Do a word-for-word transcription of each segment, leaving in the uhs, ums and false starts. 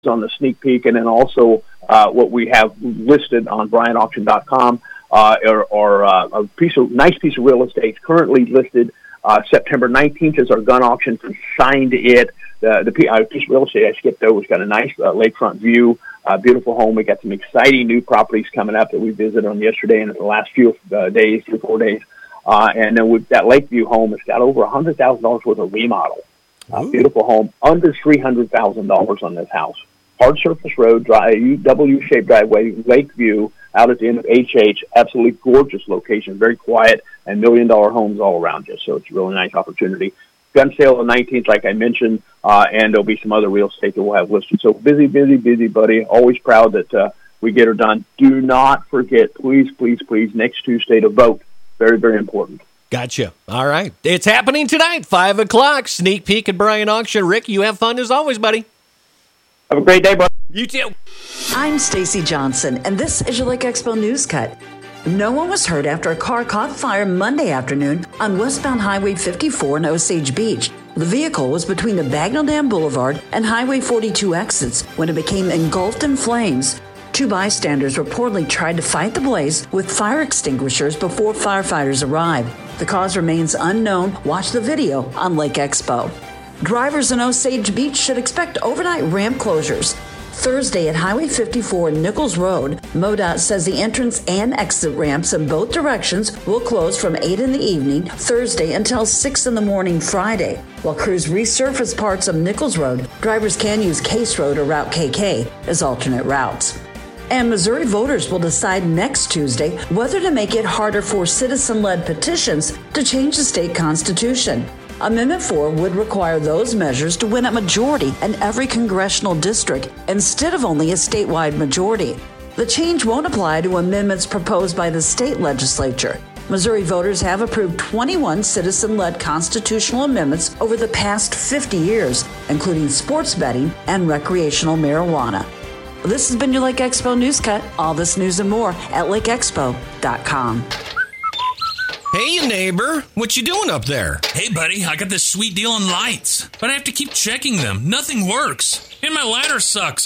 on the sneak peek, and then also uh, what we have listed on Bryant Auction dot com, uh, or, or uh, a piece of nice piece of real estate currently listed. Uh, September nineteenth is our gun auction. We signed it. The, the uh, piece of real estate I skipped over. It's got a nice uh, lakefront view, uh, beautiful home. We got some exciting new properties coming up that we visited on yesterday and in the last few uh, days, three, four days. Uh, and then with that Lakeview home, it's got over one hundred thousand dollars worth of remodel. Uh, beautiful home, under three hundred thousand dollars on this house. Hard surface road, dry, W-shaped driveway, Lakeview, out at the end of H H. Absolutely gorgeous location, very quiet, and million-dollar homes all around you. So it's a really nice opportunity. Gun sale on the nineteenth, like I mentioned, uh, and there'll be some other real estate that we'll have listed. So busy, busy, busy, buddy. Always proud that uh, we get her done. Do not forget, please, please, please, next Tuesday to vote. Very, very important. Gotcha. All right. It's happening tonight, five o'clock. Sneak peek at Bryant Auction. Rick, you have fun as always, buddy. Have a great day, bud. You too. I'm Stacy Johnson, and this is your Lake Expo News Cut. No one was hurt after a car caught fire Monday afternoon on westbound Highway fifty-four in Osage Beach. The vehicle was between the Bagnell Dam Boulevard and Highway forty-two exits when it became engulfed in flames. Two bystanders reportedly tried to fight the blaze with fire extinguishers before firefighters arrived. The cause remains unknown. Watch the video on Lake Expo. Drivers in Osage Beach should expect overnight ramp closures. Thursday at Highway fifty-four and Nichols Road, MoDOT says the entrance and exit ramps in both directions will close from eight in the evening Thursday until six in the morning Friday. While crews resurface parts of Nichols Road, drivers can use Case Road or Route K K as alternate routes. And Missouri voters will decide next Tuesday whether to make it harder for citizen-led petitions to change the state constitution. Amendment four would require those measures to win a majority in every congressional district instead of only a statewide majority. The change won't apply to amendments proposed by the state legislature. Missouri voters have approved twenty-one citizen-led constitutional amendments over the past fifty years, including sports betting and recreational marijuana. This has been your Lake Expo News Cut. All this news and more at lake expo dot com. Hey, neighbor, what you doing up there? Hey, buddy, I got this sweet deal on lights, but I have to keep checking them. Nothing works. And my ladder sucks.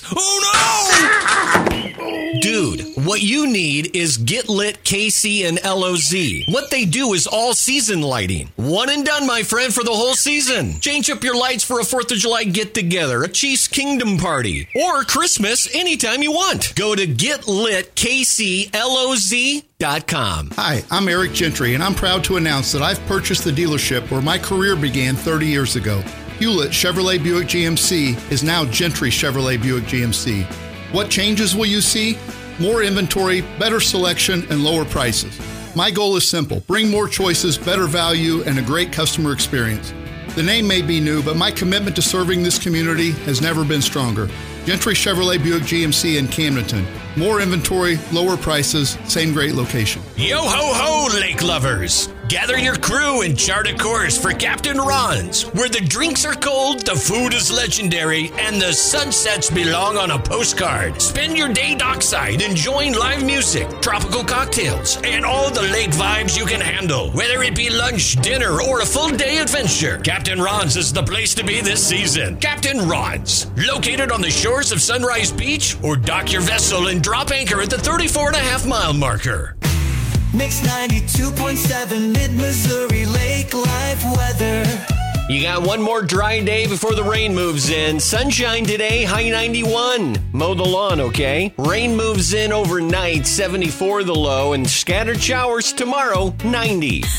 Oh, no! Dude, what you need is Get Lit K C and L O Z. What they do is all-season lighting. One and done, my friend, for the whole season. Change up your lights for a fourth of July get-together, a Chiefs Kingdom party, or Christmas anytime you want. Go to get lit k c l o z dot com. Hi, I'm Eric Gentry, and I'm proud to announce that I've purchased the dealership where my career began thirty years ago. Hewlett Chevrolet Buick G M C is now Gentry Chevrolet Buick G M C. What changes will you see? More inventory, better selection, and lower prices. My goal is simple. Bring more choices, better value, and a great customer experience. The name may be new, but my commitment to serving this community has never been stronger. Gentry Chevrolet Buick G M C in Camdenton. More inventory, lower prices, same great location. Yo ho ho, lake lovers! Gather your crew and chart a course for Captain Ron's, where the drinks are cold, the food is legendary, and the sunsets belong on a postcard. Spend your day dockside enjoying live music, tropical cocktails, and all the lake vibes you can handle. Whether it be lunch, dinner, or a full day adventure, Captain Ron's is the place to be this season. Captain Ron's, located on the shores of Sunrise Beach, or dock your vessel and drop anchor at the thirty-four and a half mile marker. Mix ninety-two point seven Mid-Missouri Lake Live weather. You got one more dry day before the rain moves in. Sunshine today, high ninety-one. Mow the lawn, okay? Rain moves in overnight, seventy-four the low, and scattered showers tomorrow, ninety.